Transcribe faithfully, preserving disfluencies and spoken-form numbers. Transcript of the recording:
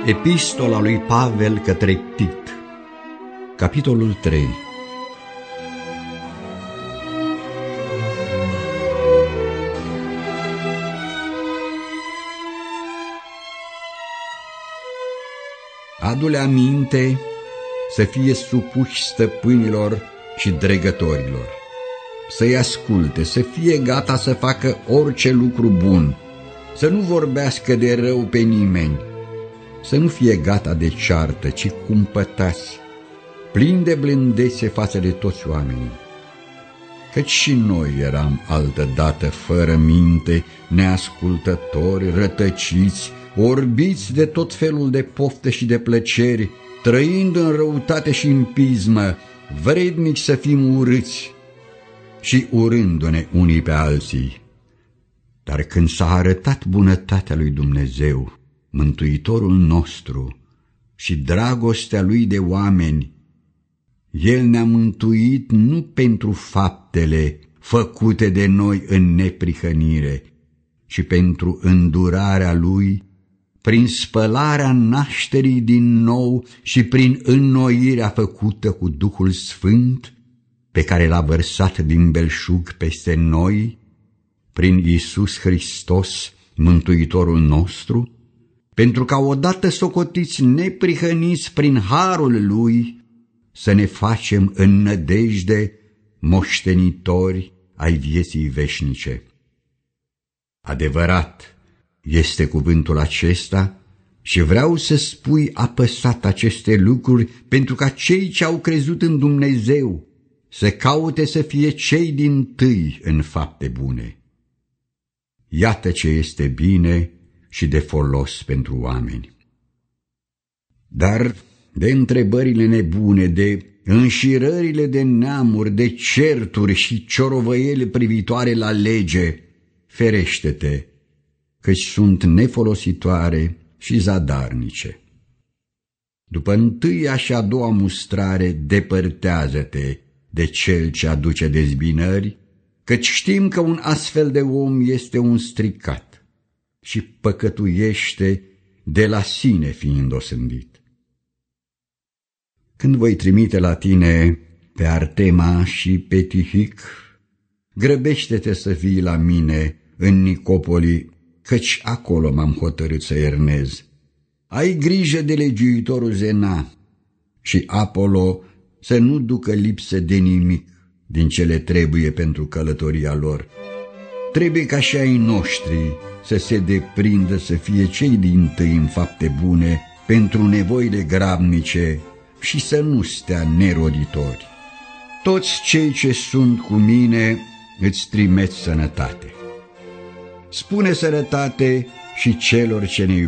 Epistola lui Pavel către Tit, capitolul trei. Adu-le aminte să fie supuși stăpânilor și dregătorilor, să-i asculte, să fie gata să facă orice lucru bun, să nu vorbească de rău pe nimeni, să nu fie gata de ceartă, ci cumpătați, plini de blândețe față de toți oamenii. Căci și noi eram altădată fără minte, neascultători, rătăciți, orbiți de tot felul de pofte și de plăceri, trăind în răutate și în pismă, vrednici să fim urâți și urându-ne unii pe alții. Dar când s-a arătat bunătatea lui Dumnezeu, Mântuitorul nostru, și dragostea lui de oameni, El ne-a mântuit nu pentru faptele făcute de noi în neprihănire, ci pentru îndurarea Lui, prin spălarea nașterii din nou și prin înnoirea făcută cu Duhul Sfânt, pe care l-a vărsat din belșug peste noi, prin Iisus Hristos, Mântuitorul nostru, pentru ca odată socotiți neprihăniți prin harul Lui, să ne facem în nădejde moștenitori ai vieții veșnice. Adevărat este cuvântul acesta și vreau să spui apăsat aceste lucruri pentru ca cei ce au crezut în Dumnezeu să caute să fie cei dintâi în fapte bune. Iată ce este bine și de folos pentru oameni. Dar de întrebările nebune, de înșirările de neamuri, de certuri și ciorovăiele privitoare la lege, ferește-te, căci sunt nefolositoare și zadarnice. După întâia și a doua mustrare, depărtează-te de cel ce aduce dezbinări, căci știm că un astfel de om este un stricat și păcătuiește de la sine fiind osândit. Când voi trimite la tine pe Artema și pe Tihic, grăbește-te să vii la mine în Nicopoli, căci acolo m-am hotărât să ernez. Ai grijă de legiuitorul Zena și Apolo să nu ducă lipsă de nimic din cele trebuie pentru călătoria lor. Trebuie ca și ai noștri să se deprindă să fie cei dintâi în fapte bune pentru nevoile grabnice și să nu stea neroditori. Toți cei ce sunt cu mine îți trimit sănătate. Spune sănătate și celor ce ne